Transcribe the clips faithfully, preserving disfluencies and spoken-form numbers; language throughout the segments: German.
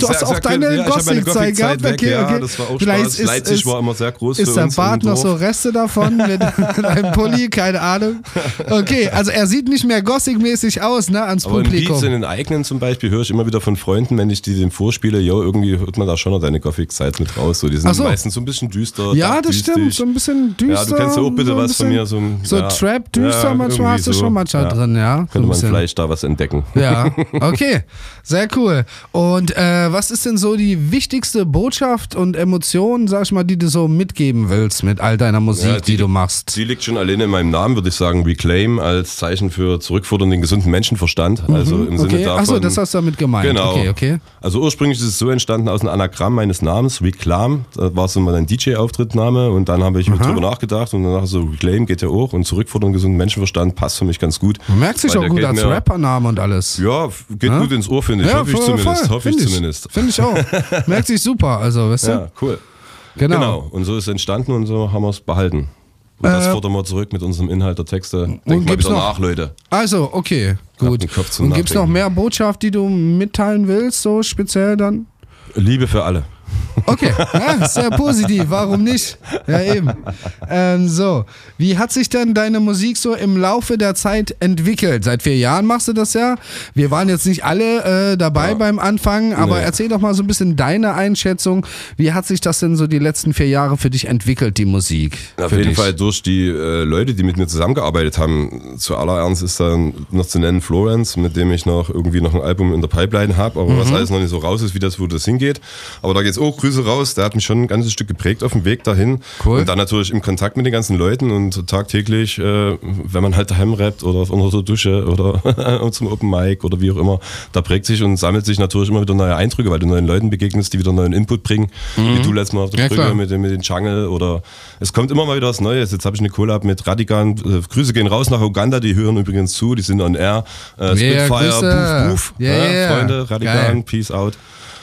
du hast auch deine ja, Gothic-Zeit gehabt. Weg, Okay, ja, okay. das war auch Vielleicht Spaß. ist, Leipzig ist, war immer sehr groß ist für der uns Bart im noch so Dorf. Reste davon mit einem Pulli? Keine Ahnung. Okay, also er sieht nicht mehr Gothic-mäßig aus, ne, ans Aber Publikum. in Beats, in den eigenen zum Beispiel, höre ich immer wieder von Freunden, wenn ich die den vorspiele, jo, irgendwie hört man da schon noch deine Gothic-Zeit mit raus. So, die sind Ach so. meistens so ein bisschen düster. Ja, das düstig. stimmt, so ein bisschen düster. Ja, du kennst ja auch bitte so was von mir. So, so ja, Trap, düster, ja, manchmal hast du so. schon manchmal ja. drin, ja. So Könnte ein man bisschen. vielleicht da was entdecken. Ja, okay, sehr cool. Und äh, was ist denn so die wichtigste Botschaft und Emotion, sag ich mal, die du so mitgeben willst mit all deiner Musik, Ja, die, die du machst? Die liegt schon alleine in meinem Namen, würde ich sagen, Reclaim als Zeichen für zurückfordern den gesunden Menschenverstand. Mhm, Also im Sinne okay. davon. Achso, das hast du damit gemeint. Genau. Okay, okay. Also ursprünglich ist es so entstanden aus einem Anagramm meines Namens, Reclaim. Da war so mal ein D J-Auftrittname und dann habe ich Aha. drüber nachgedacht und danach so Reclaim geht ja auch und zurückfordern den gesunden Menschenverstand passt für mich ganz gut. Du merkst dich Weil auch der gut geht als mir- Rappername und alles. Ja, geht Ja? gut ins Ohr, finde ich. Ja, hoffe ich voll, zumindest. voll, Hoffe ich find zumindest. Finde ich auch. Merkt sich super, also, weißt du? Ja, cool. Genau. Genau. Und so ist es entstanden und so haben wir es behalten. Und das Äh, fordern wir zurück mit unserem Inhalt der Texte. Denkt mal gibt's wieder noch- nach, Leute. Also, okay, gut. den Kopf zum Und gibt es noch Nachdenken. mehr Botschaft, die du mitteilen willst, so speziell dann? Liebe für alle. Okay, ja, sehr positiv, warum nicht? Ja, eben. Ähm, so, wie hat sich denn deine Musik so im Laufe der Zeit entwickelt? Seit vier Jahren machst du das ja. Wir waren jetzt nicht alle äh, dabei Ja. beim Anfang, aber Nee. erzähl doch mal so ein bisschen deine Einschätzung. Wie hat sich das denn so die letzten vier Jahre für dich entwickelt, die Musik? Auf für jeden dich? Fall durch die äh, Leute, die mit mir zusammengearbeitet haben. Zuallererst ist dann noch zu nennen Florence, mit dem ich noch irgendwie noch ein Album in der Pipeline habe, aber Mhm. was alles noch nicht so raus ist, wie das, wo das hingeht. Aber da geht's auch Grüße raus. Der hat mich schon ein ganzes Stück geprägt auf dem Weg dahin. Cool. Und dann natürlich im Kontakt mit den ganzen Leuten und tagtäglich, äh, wenn man halt daheim rappt oder unter der Dusche oder zum Open Mic oder wie auch immer, da prägt sich und sammelt sich natürlich immer wieder neue Eindrücke, weil du neuen Leuten begegnest, die wieder neuen Input bringen, wie du letztes Mal auf der Ja, Brücke klar. mit, dem- mit den Jungle oder es kommt immer mal wieder was Neues. Jetzt habe ich eine Collab mit Radigan. Äh, Grüße gehen raus nach Uganda, die hören übrigens zu, die sind on air. Äh, Yeah, Spitfire, Grüße. Boof, Boof. Yeah, ja, yeah. Freunde, Radigan, Geil. Peace out.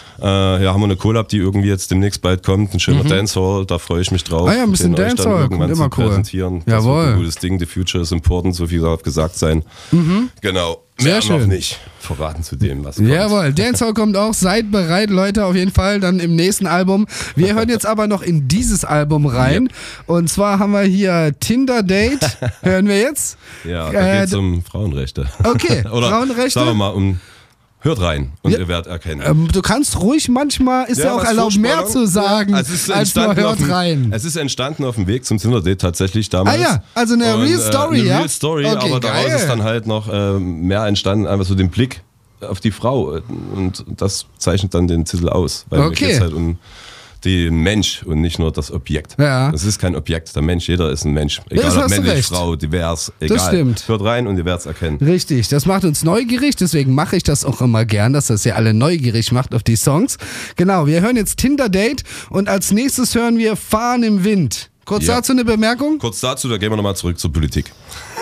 Äh, ja, haben wir eine Collab, die irgendwie jetzt demnächst bald kommt. Ein schöner Dancehall, da freue ich mich drauf. Ah ja, ein bisschen den euch dann Dancehall, irgendwann kommt zu immer cool. präsentieren. Das Jawohl. wird ein gutes Ding. The future is important, so viel darf gesagt sein. Genau. Sehr Mehr schön. noch nicht verraten zu dem, was kommt. Jawohl, Dancehall kommt auch. Seid bereit, Leute, auf jeden Fall dann im nächsten Album. Wir hören jetzt aber noch in dieses Album rein. Und zwar haben wir hier Tinder Date. Hören wir jetzt? Ja, da Äh, geht es um Frauenrechte. Okay, Oder Frauenrechte. sagen wir mal um... Hört rein und Ja. ihr werdet erkennen. Ähm, du kannst ruhig manchmal, ist ja, Ja, auch was erlaubt, mehr Vorspannung? zu sagen, Ja, es ist als nur entstanden auf hört dem, rein. Es ist entstanden auf dem Weg zum Tinder-Date tatsächlich damals. Ah ja, also eine Und, Real Story, eine ja? Real Story, Okay, aber daraus geil. ist dann halt noch äh, mehr entstanden, einfach so den Blick auf die Frau. Und das zeichnet dann den Titel aus. Weil Okay. mir geht's halt um den Mensch und nicht nur das Objekt. Ja. Es ist kein Objekt, der Mensch, jeder ist ein Mensch. Egal Das ob hast du männlich, recht. Frau, divers, egal. stimmt. Hört rein und ihr werdet es erkennen. Richtig, das macht uns neugierig, deswegen mache ich das auch immer gern, dass das ja alle neugierig macht auf die Songs. Genau, wir hören jetzt Tinder Date und als nächstes hören wir Fahren im Wind. Kurz Ja. dazu eine Bemerkung? Kurz dazu, da gehen wir nochmal zurück zur Politik.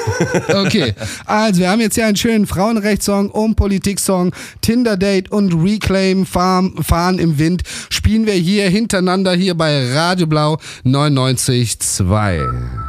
Okay, also wir haben jetzt hier einen schönen Frauenrechtssong und Politik-Song, Tinder Date und Reclaim, Farm, Fahren im Wind, spielen wir hier hintereinander hier bei Radio Blau neunundneunzig Komma zwei.